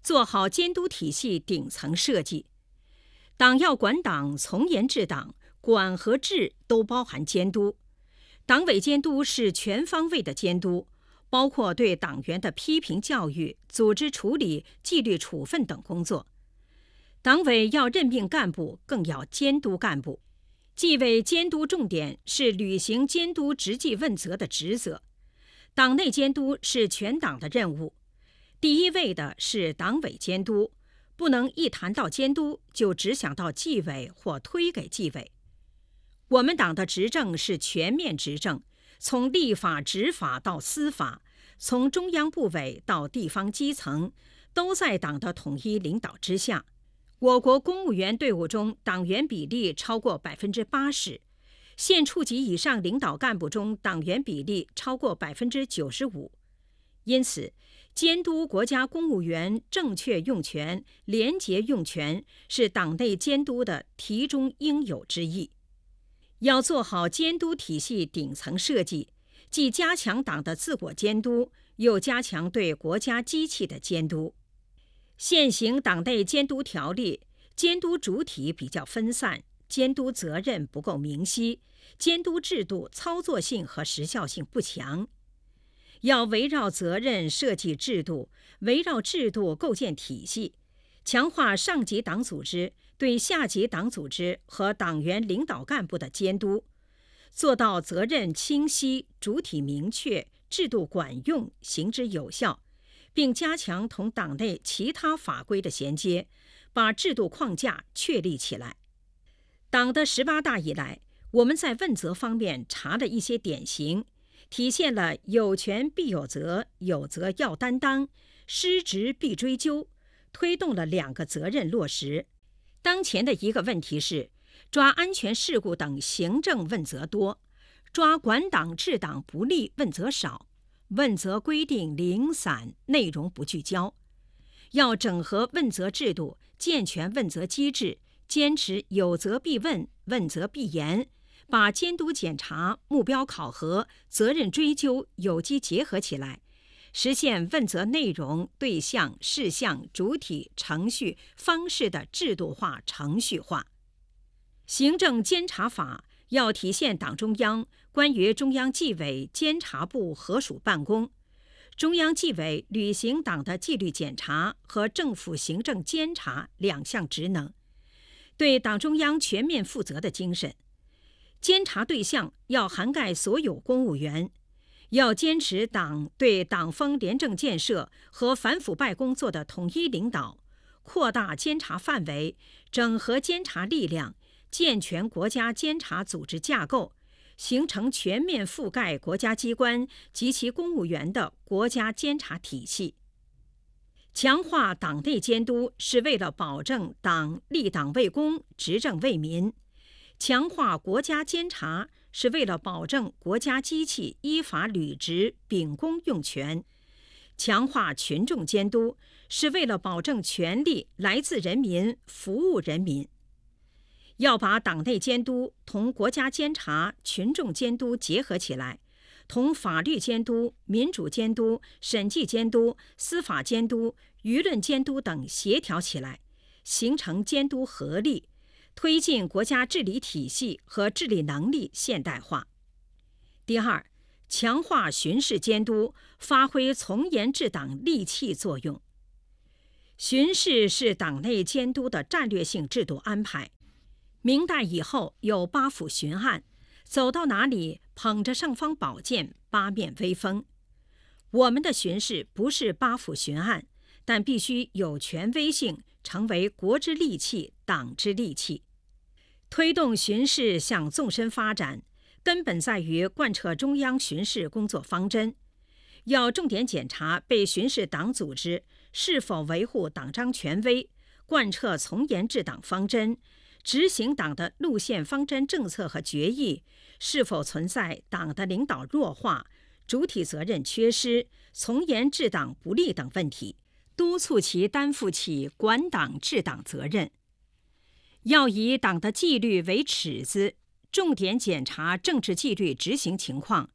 做好监督体系顶层设计。党要管党，从严治党，管和治都包含监督。党委监督是全方位的监督，包括对党员的批评教育、组织处理、纪律处分等工作。党委要任命干部，更要监督干部。纪委监督重点是履行监督执纪问责的职责。党内监督是全党的任务，第一位的是党委监督，不能一谈到监督就只想到纪委或推给纪委。我们党的执政是全面执政，从立法执法到司法，从中央部委到地方基层，都在党的统一领导之下。我国公务员队伍中党员比例超过 80%， 县处级以上领导干部中党员比例超过 95%。 因此，监督国家公务员正确用权、廉洁用权是党内监督的题中应有之义。要做好监督体系顶层设计，既加强党的自我监督，又加强对国家机器的监督。现行党内监督条例，监督主体比较分散，监督责任不够明晰，监督制度操作性和时效性不强。要围绕责任设计制度，围绕制度构建体系，强化上级党组织对下级党组织和党员领导干部的监督，做到责任清晰、主体明确、制度管用、行之有效，并加强同党内其他法规的衔接，把制度框架确立起来。党的18大以来，我们在问责方面查了一些典型，体现了有权必有责、有责要担当、失职必追究，推动了2个责任落实。当前的一个问题是，抓安全事故等行政问责多，抓管党治党不力问责少，问责规定零散，内容不聚焦。要整合问责制度，健全问责机制，坚持有责必问、问责必严，把监督检查、目标考核、责任追究有机结合起来，实现问责内容、对象、事项、主体、程序、方式的制度化、程序化。行政监察法要体现党中央关于中央纪委监察部合署办公、中央纪委履行党的纪律检查和政府行政监察2项职能，对党中央全面负责的精神。监察对象要涵盖所有公务员，要坚持党对党风廉政建设和反腐败工作的统一领导，扩大监察范围，整合监察力量，健全国家监察组织架构，形成全面覆盖国家机关及其公务员的国家监察体系。强化党内监督是为了保证党立党为公、执政为民，强化国家监察是为了保证国家机器依法履职、秉公用权，强化群众监督是为了保证权力来自人民、服务人民。要把党内监督同国家监察、群众监督结合起来，同法律监督、民主监督、审计监督、司法监督、舆论监督等协调起来，形成监督合力，推进国家治理体系和治理能力现代化。第二，强化巡视监督，发挥从严治党利器作用。巡视是党内监督的战略性制度安排。明代以后有八府巡按，走到哪里捧着尚方宝剑，八面威风。我们的巡视不是八府巡按，但必须有权威性，成为国之利器、党之利器。推动巡视向纵深发展，根本在于贯彻中央巡视工作方针，要重点检查被巡视党组织是否维护党章权威，贯彻从严治党方针，执行党的路线方针政策和决议是否存在党的领导弱化、主体责任缺失、从严治党不力等问题，督促其担负起管党治党责任。要以党的纪律为尺子，重点检查政治纪律执行情况，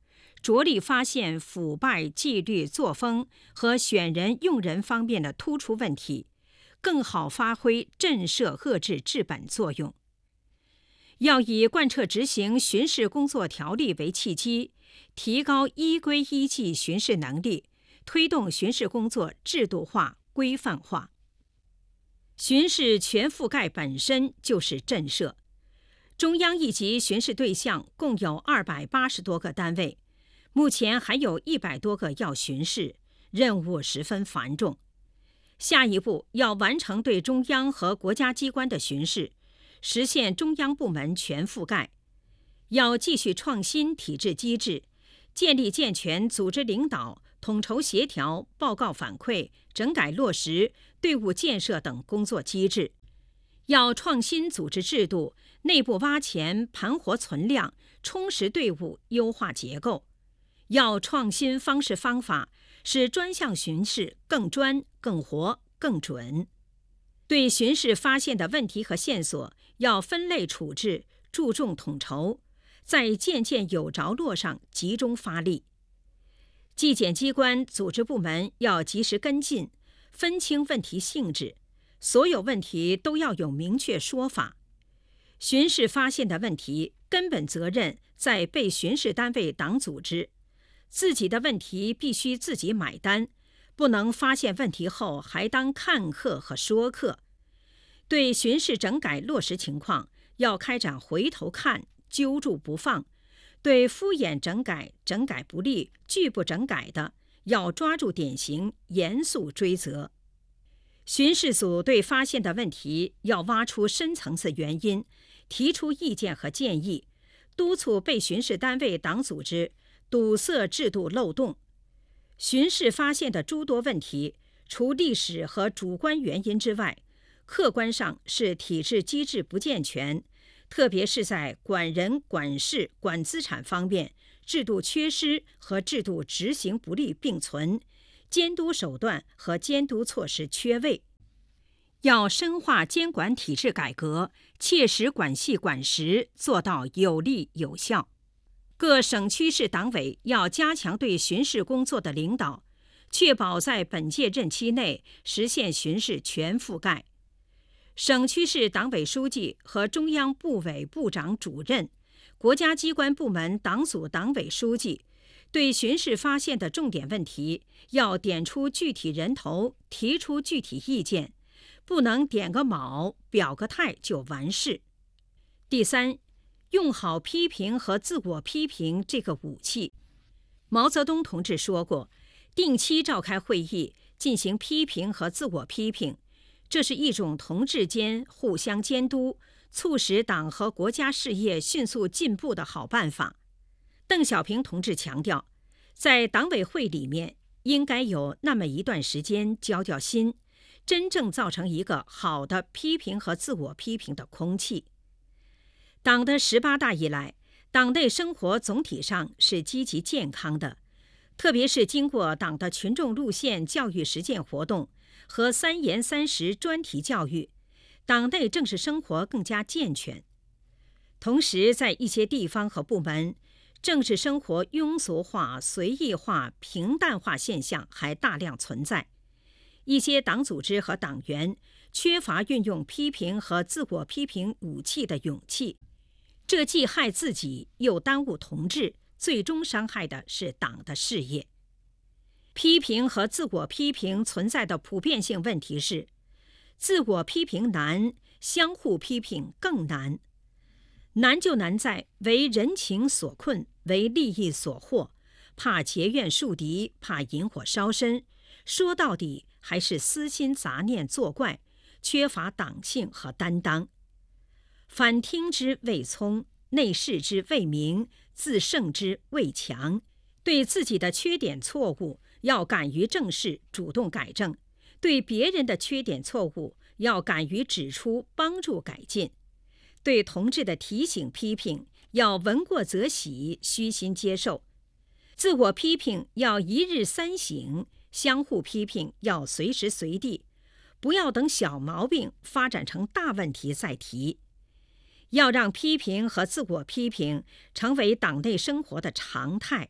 着力发现腐败、纪律、作风和选人用人方面的突出问题，更好发挥震慑遏制治本作用。要以贯彻执行巡视工作条例为契机，提高依规依纪巡视能力，推动巡视工作制度化、规范化。巡视全覆盖本身就是震慑。中央一级巡视对象共有280多个单位，目前还有100多个要巡视，任务十分繁重。下一步要完成对中央和国家机关的巡视，实现中央部门全覆盖。要继续创新体制机制，建立健全组织领导、统筹协调、报告反馈、整改落实、队伍建设等工作机制。要创新组织制度，内部挖潜、盘活存量，充实队伍，优化结构。要创新方式方法，使专项巡视更专、更活、更准。对巡视发现的问题和线索，要分类处置，注重统筹，在件件有着落上集中发力。纪检机关组织部门要及时跟进，分清问题性质，所有问题都要有明确说法。巡视发现的问题，根本责任在被巡视单位党组织，自己的问题必须自己买单，不能发现问题后还当看客和说客。对巡视整改落实情况，要开展回头看，揪住不放。对敷衍整改、整改不力、拒不整改的，要抓住典型，严肃追责。巡视组对发现的问题要挖出深层次原因，提出意见和建议，督促被巡视单位党组织堵塞制度漏洞。巡视发现的诸多问题，除历史和主观原因之外，客观上是体制机制不健全，特别是在管人、管事、管资产方面，制度缺失和制度执行不力并存，监督手段和监督措施缺位。要深化监管体制改革，切实管细管实，做到有力有效。各省区市党委要加强对巡视工作的领导，确保在本届任期内实现巡视全覆盖。省区市党委书记和中央部委部长主任、国家机关部门党组党委书记对巡视发现的重点问题，要点出具体人头，提出具体意见，不能点个卯、表个态就完事。第三，用好批评和自我批评这个武器。毛泽东同志说过，定期召开会议，进行批评和自我批评，这是一种同志间互相监督，促使党和国家事业迅速进步的好办法。邓小平同志强调，在党委会里面应该有那么一段时间交交心，真正造成一个好的批评和自我批评的空气。党的18大以来，党内生活总体上是积极健康的，特别是经过党的群众路线教育实践活动和3严3实专题教育，党内政治生活更加健全。同时，在一些地方和部门，政治生活庸俗化、随意化、平淡化现象还大量存在。一些党组织和党员缺乏运用批评和自我批评武器的勇气，这既害自己，又耽误同志，最终伤害的是党的事业。批评和自我批评存在的普遍性问题是，自我批评难，相互批评更难。难就难在为人情所困，为利益所惑，怕结怨树敌，怕引火烧身，说到底还是私心杂念作怪，缺乏党性和担当。反听之谓聪，内视之谓明，自胜之谓强。对自己的缺点错误要敢于正视，主动改正；对别人的缺点错误要敢于指出，帮助改进。对同志的提醒批评要闻过则喜，虚心接受。自我批评要1日3省，相互批评要随时随地，不要等小毛病发展成大问题再提。要让批评和自我批评成为党内生活的常态，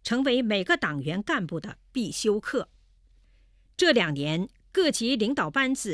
成为每个党员干部的必修课。这2年，各级领导班子